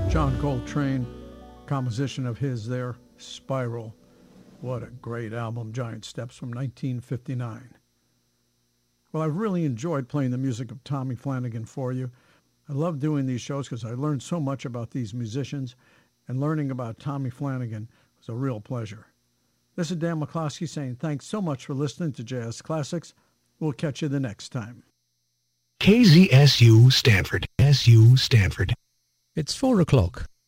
John Coltrane, composition of his there, Spiral. What a great album, Giant Steps from 1959. Well, I've really enjoyed playing the music of Tommy Flanagan for you. I love doing these shows because I learned so much about these musicians, and learning about Tommy Flanagan was a real pleasure. This is Dan McCloskey saying thanks so much for listening to Jazz Classics. We'll catch you the next time. KZSU Stanford. SU Stanford. It's 4 o'clock.